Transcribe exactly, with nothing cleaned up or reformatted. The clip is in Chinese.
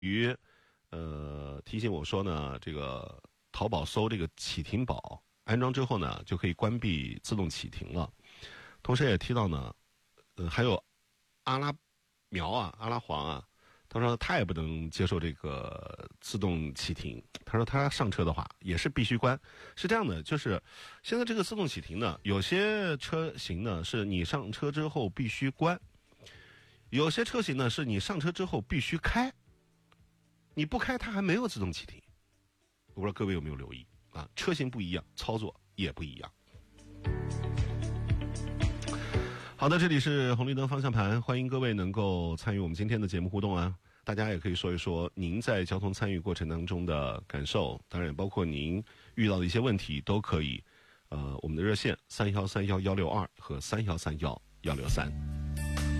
于呃提醒我说呢，这个淘宝搜这个启停宝，安装之后呢就可以关闭自动启停了。同时也提到呢，呃还有阿拉苗啊、阿拉黄啊，他说他也不能接受这个自动启停。他说他上车的话也是必须关。是这样的，就是现在这个自动启停呢，有些车型呢是你上车之后必须关，有些车型呢是你上车之后必须开，你不开它还没有自动启停。我不知道各位有没有留意啊？车型不一样，操作也不一样。好的，这里是红绿灯方向盘，欢迎各位能够参与我们今天的节目互动啊！大家也可以说一说您在交通参与过程当中的感受，当然也包括您遇到的一些问题都可以。呃，我们的热线三幺三幺幺六二和三幺三幺幺六三。